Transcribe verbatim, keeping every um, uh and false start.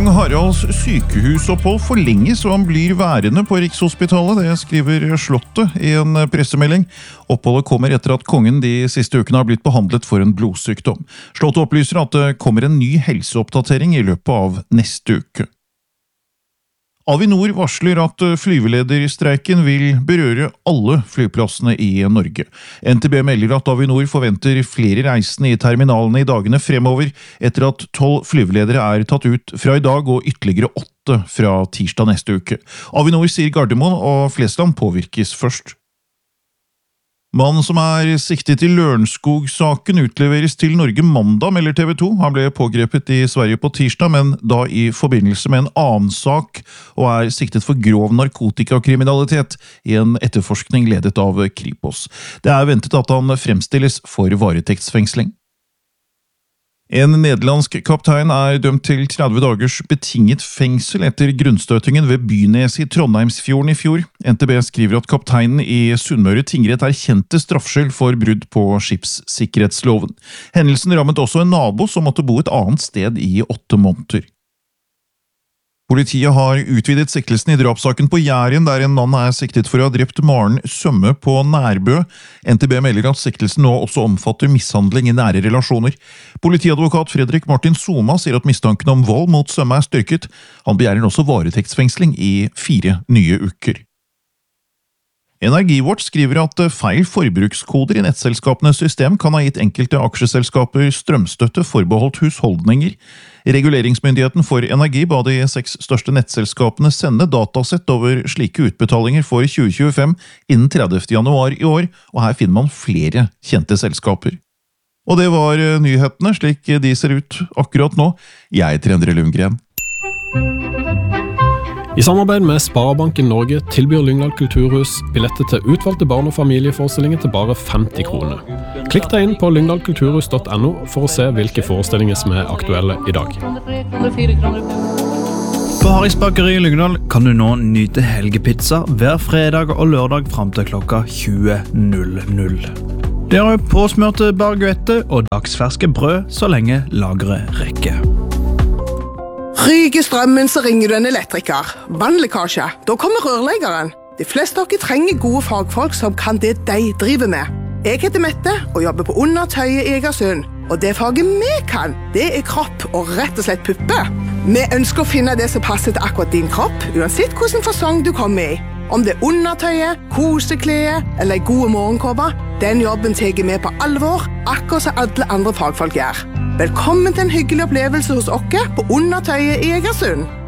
Kong Haralds sykehusopphold forlenges og han blir værende på Rikshospitalet, det skriver Slottet i en pressemelding. Oppholdet kommer etter at kongen de siste ukene har blitt behandlet for en blodsykdom. Slottet opplyser at det kommer en ny helseoppdatering i løpet av neste uke. Avinor varsler at flyvelederstreiken vil berøre alle flyplassene i Norge. N T B melder at Avinor forventer flere reisende i terminalene i dagene fremover, etter at tolv flyveledere er tatt ut fra i dag og ytterligere åtte fra tirsdag neste uke. Avinor sier Gardermoen og Flesland påvirkes først. Mannen som er siktet i Lørenskog-saken utleveres til Norge mandag, melder T V to. Han ble pågrepet i Sverige på tirsdag, men da i forbindelse med en annen sak, og er siktet for grov narkotikakriminalitet i en etterforskning ledet av Kripos. Det er ventet at han fremstilles for varetektsfengsling. En nederlandsk kaptein er dømt til tretti dagers betinget fengsel etter grunnstøtingen ved Bynes i Trondheimsfjorden i fjor. N T B skriver at kapteinen i Sunnmøre tingrett erkjente straffskyld for brudd på skipssikkerhetsloven. Hendelsen rammet også en nabo som måtte bo et annet sted i åtte måneder. Politiet har utvidet siktelsen i drapssaken på Jæren, der en mann er siktet for å ha drept Maren Sømme på Nærbø. N T B melder at siktelsen nå også omfatter mishandling i nære relasjoner. Politiadvokat Fredrik Martin Soma sier at mistanken om vold mot Sømme er styrket. Han begjærer også varetektsfengsling i fire nye uker. Energiwatch skriver at feil forbrukskoder i nettselskapenes system kan ha gitt enkelte aksjeselskaper strømstøtte forbeholdt husholdninger. Reguleringsmyndigheten for energi ba de seks største nettselskapene sende datasett over slike utbetalinger for tjue tjuefem innen tredivte januar i år, og her finner man flere kjente selskaper. Og det var nyhetene, slik de ser ut akkurat nå. Jeg heter Endre Lundgren. I samarbeid med Sparebanken Norge tilbyr Lyngdal Kulturhus billetter til utvalgte barn- og familieforestillinger til bare femti kroner. Klikk deg inn på lyngdal kulturhus punktum no for å se hvilke forestillinger som er aktuelle i dag. På Harris Bakeri i Lyngdal kan du nå nyte helgepizza hver fredag og lørdag frem til klokka tjue null null. Det er påsmørte baguette og dagsferske brød så lenge lageret rekker. Ryker strømmen, så ringer du en elektriker. Vannlekkasje, da kommer rørleggeren. De fleste av dere trenger gode fagfolk som kan det de driver med. Jeg heter Mette og jobber på Undertøyet i Egersund. Og det faget vi kan, det er kropp og rett og slett puppe. Vi ønsker å finne det som passer til akkurat din kropp, uansett hvilken fasong du kommer i. Om det er undertøyet, kosekleet eller en god morgenkåpe, den jobben tar vi på alvor, akkurat som alle andre fagfolk gjør. Velkommen til en hyggelig opplevelse hos oss på Undertøyet i Egersund.